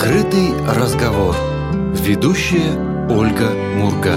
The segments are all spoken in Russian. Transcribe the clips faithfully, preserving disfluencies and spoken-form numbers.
Открытый разговор. Ведущая Ольга Мурга.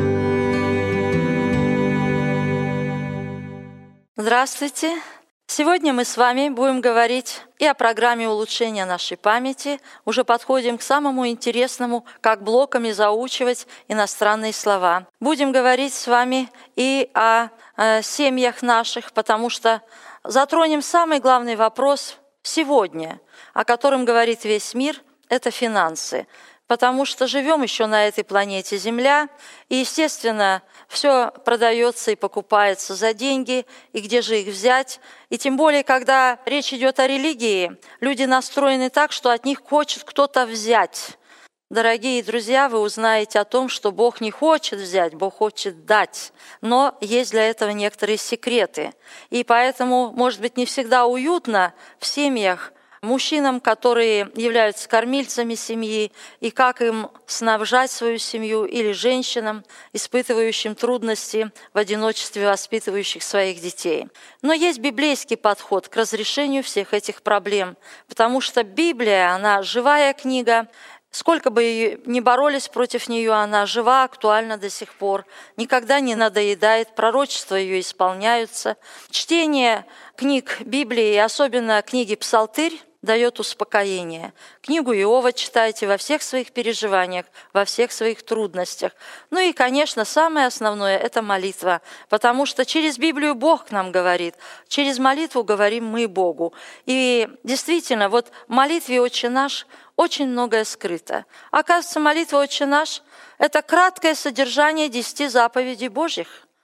Здравствуйте! Сегодня мы с вами будем говорить и о программе улучшения нашей памяти. Уже подходим к самому интересному, как блоками заучивать иностранные слова. Будем говорить с вами и о э, семьях наших, потому что затронем самый главный вопрос сегодня, о котором говорит весь мир – это финансы. Потому что живем еще на этой планете Земля, и, естественно, все продается и покупается за деньги, и где же их взять? И тем более, когда речь идет о религии, люди настроены так, что от них хочет кто-то взять. Дорогие друзья, вы узнаете о том, что Бог не хочет взять, Бог хочет дать, но есть для этого некоторые секреты. И поэтому, может быть, не всегда уютно в семьях, мужчинам, которые являются кормильцами семьи, и как им снабжать свою семью, или женщинам, испытывающим трудности в одиночестве, воспитывающих своих детей. Но есть библейский подход к разрешению всех этих проблем, потому что Библия, она живая книга. Сколько бы ни боролись против нее, она жива, актуальна до сих пор, никогда не надоедает, пророчества ее исполняются. Чтение книг Библии, особенно книги Псалтырь, дает успокоение. Книгу Иова читайте во всех своих переживаниях, во всех своих трудностях. Ну и, конечно, самое основное – это молитва, потому что через Библию Бог к нам говорит, через молитву говорим мы Богу. И действительно, вот в молитве «Отче наш» очень многое скрыто. Оказывается, молитва «Отче наш» – это краткое содержание десяти заповедей Божьих.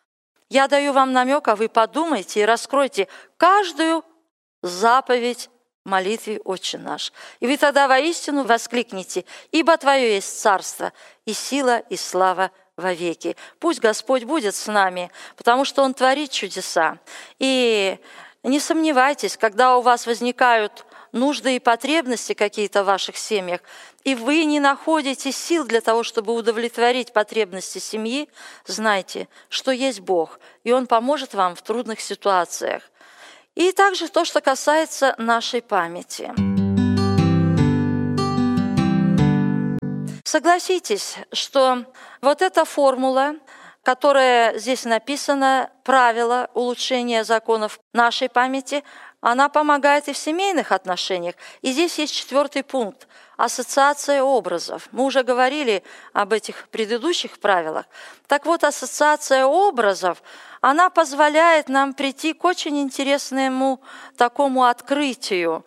Я даю вам намек, а вы подумайте и раскройте каждую заповедь в молитве «Отче наш». И вы тогда воистину воскликните: «Ибо Твое есть царство, и сила, и слава вовеки». Пусть Господь будет с нами, потому что Он творит чудеса. И не сомневайтесь, когда у вас возникают нужды и потребности какие-то в ваших семьях, и вы не находите сил для того, чтобы удовлетворить потребности семьи, знайте, что есть Бог, и Он поможет вам в трудных ситуациях. И также то, что касается нашей памяти. Согласитесь, что вот эта формула, которая здесь написана, правила улучшения законов нашей памяти, она помогает и в семейных отношениях. И здесь есть четвертый пункт – ассоциация образов. Мы уже говорили об этих предыдущих правилах. Так вот, ассоциация образов, она позволяет нам прийти к очень интересному такому открытию.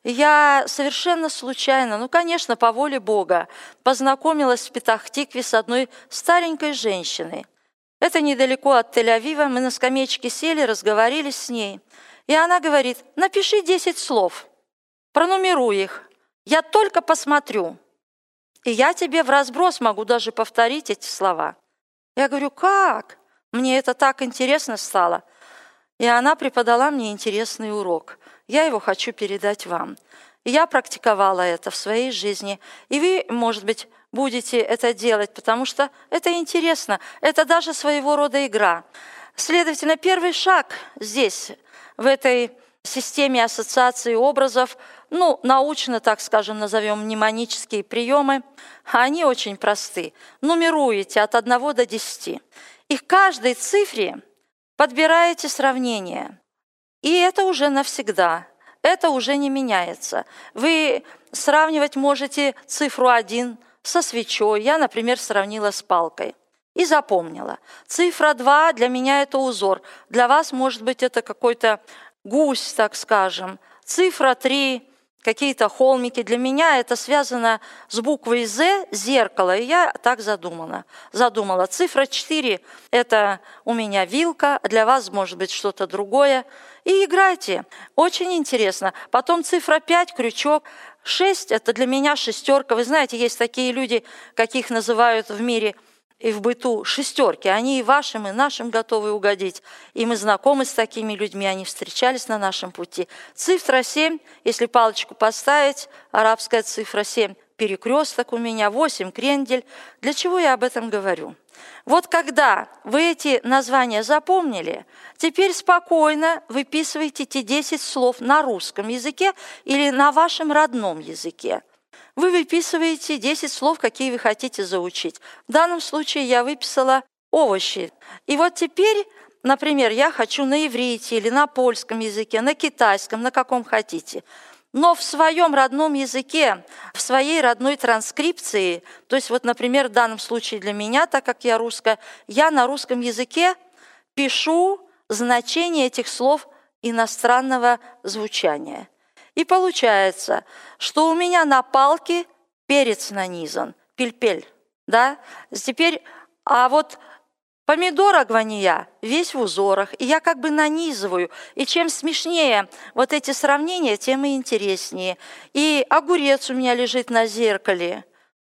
Я совершенно случайно, ну, конечно, по воле Бога, познакомилась в Петах-Тикве с одной старенькой женщиной. Это недалеко от Тель-Авива. Мы на скамеечке сели, разговорились с ней. И она говорит: напиши десять слов, пронумеруй их, я только посмотрю, и я тебе в разброс могу даже повторить эти слова. Я говорю: как? Мне это так интересно стало. И она преподала мне интересный урок. Я его хочу передать вам. И я практиковала это в своей жизни. И вы, может быть, будете это делать, потому что это интересно. Это даже своего рода игра. Следовательно, первый шаг здесь, в этой системе ассоциации образов, ну, научно, так скажем, назовем мнемонические приемы, они очень просты. Нумеруете от одного до десяти. И к каждой цифре подбираете сравнение. И это уже навсегда. Это уже не меняется. Вы сравнивать можете цифру один со свечой. Я, например, сравнила с палкой. И запомнила. Цифра два для меня это узор. Для вас, может быть, это какой-то гусь, так скажем. Цифра три какие-то холмики. Для меня это связано с буквой «З», зеркало. И я так задумала. задумала. Цифра четыре – это у меня вилка. Для вас, может быть, что-то другое. И играйте. Очень интересно. Потом цифра пять – крючок. шесть – это для меня шестерка. Вы знаете, есть такие люди, каких называют в мире и в быту шестерки. Они и вашим, и нашим готовы угодить. И мы знакомы с такими людьми, они встречались на нашем пути. Цифра семь, если палочку поставить, арабская цифра семь, перекресток у меня, восемь, крендель. Для чего я об этом говорю? Вот когда вы эти названия запомнили, теперь спокойно выписывайте эти десять слов на русском языке или на вашем родном языке. вы выписываете десять слов, какие вы хотите заучить. В данном случае я выписала овощи. И вот теперь, например, я хочу на иврите или на польском языке, на китайском, на каком хотите. Но в своем родном языке, в своей родной транскрипции, то есть вот, например, в данном случае для меня, так как я русская, я на русском языке пишу значение этих слов иностранного звучания. И получается, что у меня на палке перец нанизан, пельпель, да? Теперь, а вот помидор агвания весь в узорах, и я как бы нанизываю. И чем смешнее вот эти сравнения, тем и интереснее. И огурец у меня лежит на зеркале.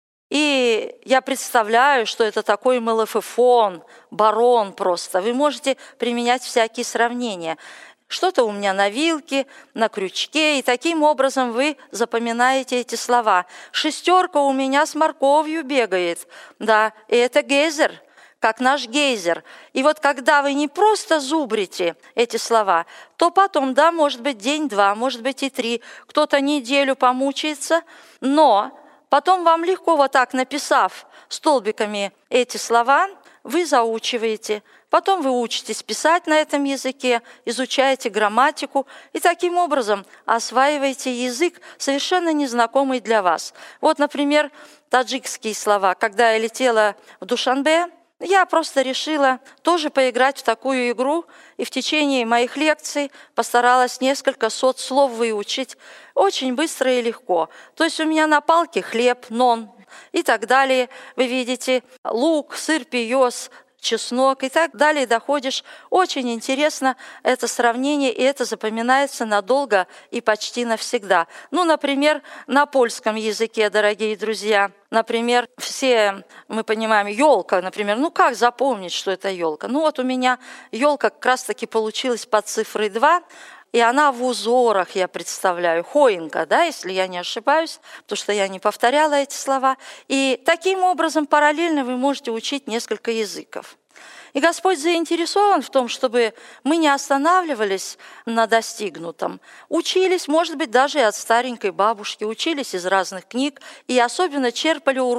И я представляю, что это такой малофефон, барон просто. Вы можете применять всякие сравнения. Что-то у меня на вилке, на крючке, и таким образом вы запоминаете эти слова. Шестерка у меня с морковью бегает, да, и это гейзер, как наш гейзер. И вот когда вы не просто зубрите эти слова, то потом, да, может быть день-два, может быть и три, кто-то неделю помучается, но потом вам легко вот так, написав столбиками эти слова, вы заучиваете. Потом вы учитесь писать на этом языке, изучаете грамматику и таким образом осваиваете язык, совершенно незнакомый для вас. Вот, например, таджикские слова. Когда я летела в Душанбе, я просто решила тоже поиграть в такую игру, и в течение моих лекций постаралась несколько сот слов выучить очень быстро и легко. То есть у меня на палке хлеб, нон и так далее. Вы видите лук, сыр, пиёс, чеснок и так далее, доходишь. Очень интересно это сравнение, и это запоминается надолго и почти навсегда. Ну, например, на польском языке, дорогие друзья, например, все мы понимаем, елка, например, ну как запомнить, что это елка? Ну вот у меня елка как раз-таки получилась под цифрой два, и она в узорах, я представляю, хоинка, да, если я не ошибаюсь, потому что я не повторяла эти слова. И таким образом параллельно вы можете учить несколько языков. И Господь заинтересован в том, чтобы мы не останавливались на достигнутом. Учились, может быть, даже и от старенькой бабушки, учились из разных книг и особенно черпали уроки